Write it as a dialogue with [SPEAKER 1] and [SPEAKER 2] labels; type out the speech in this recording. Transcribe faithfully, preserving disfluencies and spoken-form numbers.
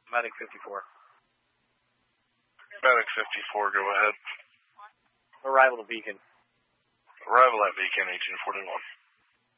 [SPEAKER 1] Medic fifty-four.
[SPEAKER 2] Medic fifty-four, go ahead.
[SPEAKER 1] Arrival to Beacon.
[SPEAKER 2] Arrival at Beacon, eighteen forty-one.